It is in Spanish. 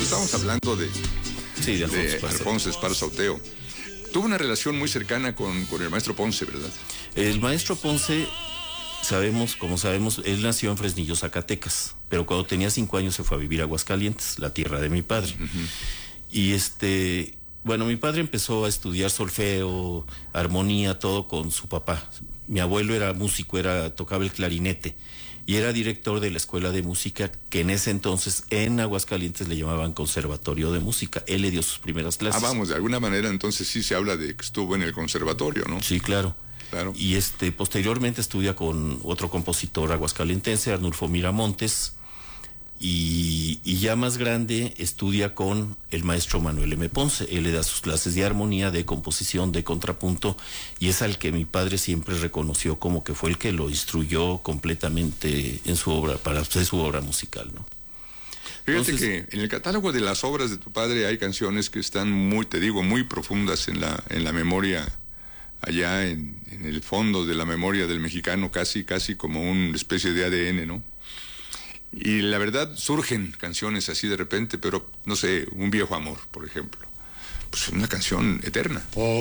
pero estamos hablando de Sí, de Alfonso Esparza Oteo. Tuvo una relación muy cercana con el maestro Ponce, ¿verdad? El maestro Ponce, como sabemos, él nació en Fresnillo, Zacatecas, pero cuando tenía 5 años se fue a vivir a Aguascalientes, la tierra de mi padre. Y bueno, mi padre empezó a estudiar solfeo, armonía, todo con su papá. Mi abuelo era músico, tocaba el clarinete y era director de la escuela de música que en ese entonces en Aguascalientes le llamaban Conservatorio de Música. Él le dio sus primeras clases. Vamos, de alguna manera entonces sí se habla de que estuvo en el conservatorio, ¿no? Sí, claro. Claro. Y posteriormente estudia con otro compositor aguascalentense, Arnulfo Miramontes, y ya más grande estudia con el maestro Manuel M. Ponce. Él le da sus clases de armonía, de composición, de contrapunto, y es al que mi padre siempre reconoció como que fue el que lo instruyó completamente en su obra, para hacer su obra musical, ¿no? Fíjate que en el catálogo de las obras de tu padre hay canciones que están muy profundas en la memoria, allá en el fondo de la memoria del mexicano, casi como una especie de ADN, ¿no? Y la verdad surgen canciones así de repente, pero no sé, Un viejo amor, por ejemplo. Pues una canción eterna. Por